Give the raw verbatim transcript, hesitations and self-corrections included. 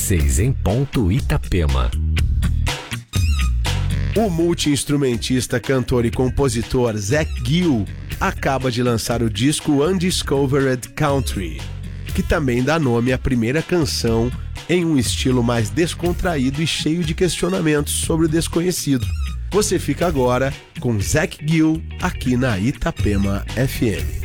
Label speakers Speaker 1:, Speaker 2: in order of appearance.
Speaker 1: seis em ponto, Itapema.
Speaker 2: O multi-instrumentista, cantor e compositor Zack Gill acaba de lançar o disco Undiscovered Country, que também dá nome à primeira canção em um estilo mais descontraído e cheio de questionamentos sobre o desconhecido. Você fica agora com Zack Gill aqui na Itapema F M.